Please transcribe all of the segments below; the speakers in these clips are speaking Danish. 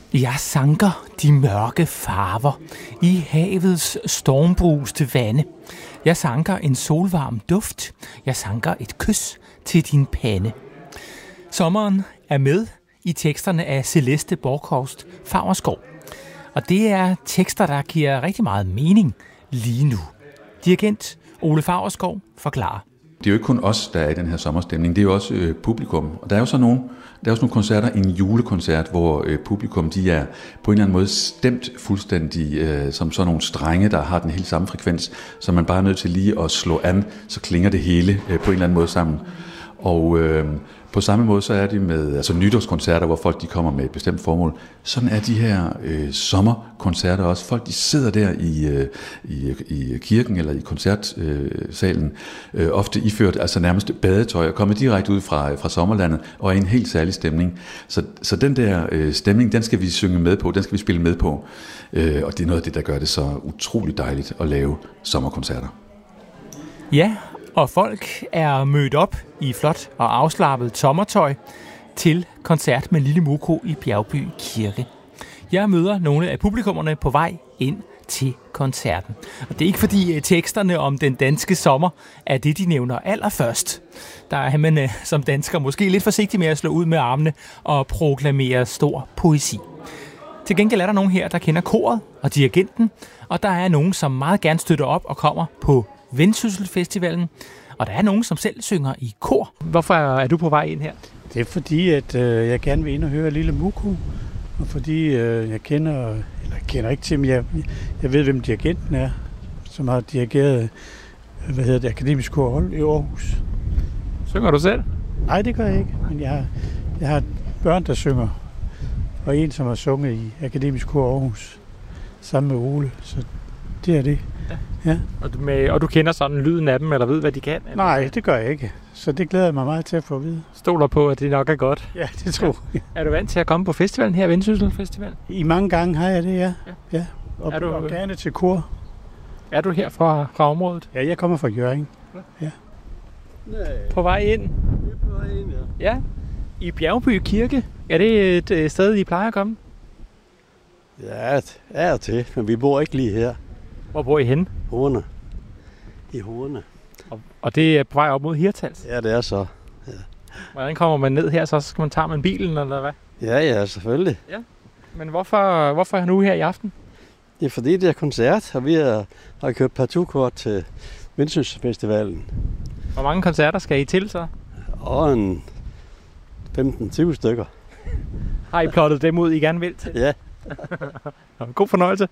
Jeg sanker de mørke farver i havets stormbruste vande. Jeg sanker en solvarm duft. Jeg sanker et kys til din pande. Sommeren er med i teksterne af Celeste Borchhorst Faurschou. Og det er tekster, der giver rigtig meget mening lige nu. Dirigent Ole Faurschou forklarer. Det er jo ikke kun os, der er i den her sommerstemning. Det er jo også publikum. Og der er jo så nogle koncerter, en julekoncert, hvor publikum de er på en eller anden måde stemt fuldstændig som sådan nogle strenge, der har den helt samme frekvens, så man bare er nødt til lige at slå an, så klinger det hele på en eller anden måde sammen. Og på samme måde så er det med nytårskoncerter, hvor folk de kommer med et bestemt formål. Sådan er de her sommerkoncerter også. Folk de sidder der i kirken eller i koncertsalen, ofte iført nærmest badetøj og kommet direkte ud fra sommerlandet og er i en helt særlig stemning. Så den der stemning, den skal vi synge med på, den skal vi spille med på. Og det er noget af det, der gør det så utroligt dejligt at lave sommerkoncerter. Ja, og folk er mødt op i flot og afslappet sommertøj til koncert med Lille Muko i Bjergby Kirke. Jeg møder nogle af publikummerne på vej ind til koncerten. Og det er ikke fordi teksterne om den danske sommer er det, de nævner allerførst. Der er man som dansker måske lidt forsigtig med at slå ud med armene og proklamere stor poesi. Til gengæld er der nogen her, der kender koret og dirigenten, og der er nogen, som meget gerne støtter op og kommer på Vendsyssel Festivalen, og der er nogen, som selv synger i kor. Hvorfor er du på vej ind her? Det er fordi, at jeg gerne vil ind og høre Lille Muko, og fordi jeg kender ikke til, men jeg ved, hvem dirigenten er, som har dirigeret, Akademisk Kor i Aarhus. Synger du selv? Nej, det gør jeg ikke, men jeg har børn, der synger, og en, som har sunget i Akademisk Kor Aarhus, sammen med Ole, så det er det. Ja. Og du kender sådan lyden af dem, eller ved, hvad de kan? Eller? Nej, det gør jeg ikke. Så det glæder jeg mig meget til at få at vide. Stoler på, at det nok er godt? Ja, det tror jeg. Er du vant til at komme på festivalen her, Vendsyssel Festival? I mange gange har jeg det, ja. Og gerne til kor. Er du her fra området? Ja, jeg kommer fra Hjørring. Ja. På vej ind? Vi er på vej ind, ja. Ja. I Bjergby Kirke. Er det et sted, I plejer at komme? Ja, er og til, men vi bor ikke lige her. Hvor bor I henne? Horne. I Horne. Og det er på vej op mod Hirtals? Ja, det er så. Ja. Hvordan kommer man ned her, så skal man tage med bilen, eller hvad? Ja, selvfølgelig. Ja. Men hvorfor nu her i aften? Det er fordi, det er koncert, og vi har købt partout-kort til Vendsyssel Festivalen. Hvor mange koncerter skal I til så? Og en 15-20 stykker. Har I plottet dem ud, I gerne vil til? Ja. God fornøjelse.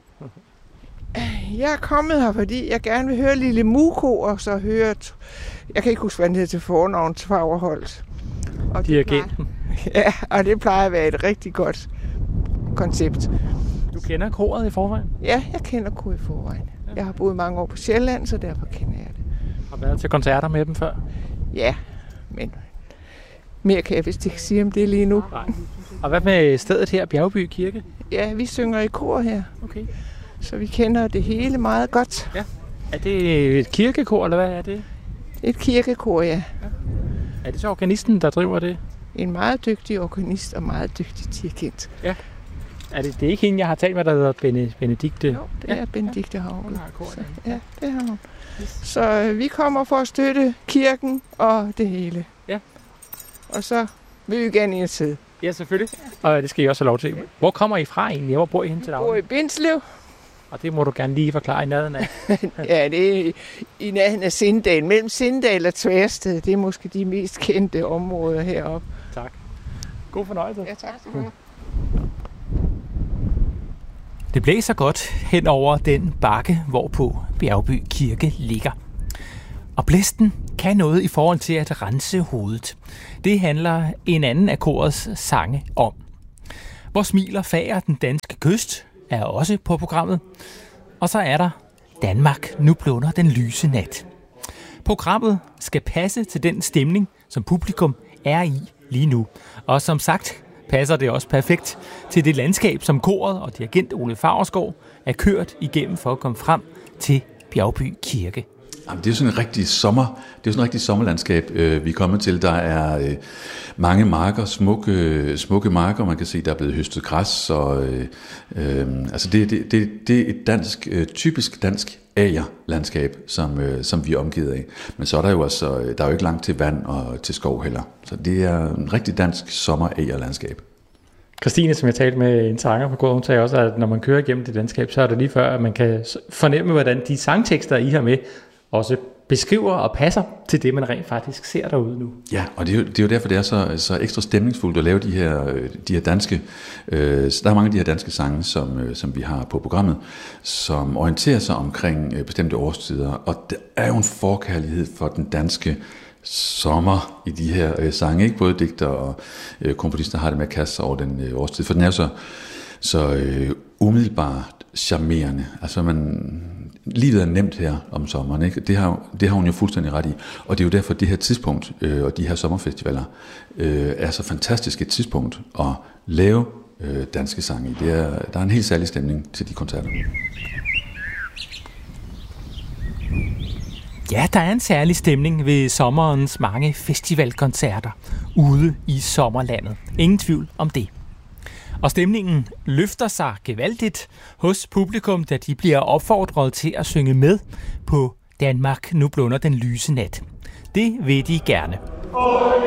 Jeg er kommet her, fordi jeg gerne vil høre Lille Muko, og så høre... Jeg kan ikke huske, hvad det hedder til fornavn, Faurholt. Dirigenten. Ja, og det plejer at være et rigtig godt koncept. Du kender koret i forvejen? Ja, jeg kender koret i forvejen. Jeg har boet mange år på Sjælland, så derfor kender jeg det. Har været til koncerter med dem før? Ja, men mere kan jeg vist ikke sige om det lige nu. Nej. Og hvad med stedet her, Bjergby Kirke? Ja, vi synger i kor her. Okay. Så vi kender det hele meget godt. Ja. Er det et kirkekor, eller hvad er det? Et kirkekor, ja. Er det så organisten, der driver det? En meget dygtig organist og meget dygtig dirigent. Ja. Det er ikke hende, jeg har talt med, der hedder Benedikte? Jo, det er Benedikte Havle. Ja, det har hun. Så vi kommer for at støtte kirken og det hele. Ja. Og så vil vi gerne ind og sidde. Ja, selvfølgelig. Og det skal I også have lov til. Hvor kommer I fra egentlig? Hvor bor I hen til daglig? Jeg bor i Bindslev. Og det må du gerne lige forklare i nærheden af. Ja, det er i nærheden af Sindal. Mellem Sindal og Tværsted. Det er måske de mest kendte områder heroppe. Tak. God fornøjelse. Ja, tak. Det blæser godt hen over den bakke, hvorpå Bjergby Kirke ligger. Og blæsten kan noget i forhold til at rense hovedet. Det handler en anden af korets sange om. Hvor smiler fager den danske kyst er også på programmet. Og så er der Danmark, nu blunder den lyse nat. Programmet skal passe til den stemning, som publikum er i lige nu. Og som sagt passer det også perfekt til det landskab, som koret og dirigent Ole Faurschou er kørt igennem for at komme frem til Bjergby Kirke. Jamen, det er sådan en rigtig sommerlandskab, vi er kommet til. Der er mange marker, smukke marker. Man kan se, der er blevet høstet græs. Og, altså det er et typisk dansk agerlandskab, som vi er omgivet af. Men så er der jo der er jo ikke langt til vand og til skov heller. Så det er en rigtig dansk sommer-agerlandskab. Christine, som jeg talte med en sanger på gården, hun sagde også, at når man kører igennem det landskab, så er det lige før, at man kan fornemme, hvordan de sangtekster, I har med, også beskriver og passer til det, man rent faktisk ser derude nu. Ja, og det er jo derfor, det er så ekstra stemningsfuldt at lave de her danske, der er mange af de her danske sange, som vi har på programmet, som orienterer sig omkring bestemte årstider, og der er jo en forkærlighed for den danske sommer i de her sange, ikke? Både digter og komponister har det med at kaste sig over den årstid, for den er jo så umiddelbart charmerende. Altså livet er nemt her om sommeren, ikke? Det har hun jo fuldstændig ret i, og det er jo derfor, det her tidspunkt og de her sommerfestivaler er så fantastisk et tidspunkt at lave danske sange i. Der er en helt særlig stemning til de koncerter. Ja, der er en særlig stemning ved sommerens mange festivalkoncerter ude i sommerlandet. Ingen tvivl om det. Og stemningen løfter sig gevaldigt hos publikum, da de bliver opfordret til at synge med på Danmark, nu blunder den lyse nat. Det vil de gerne.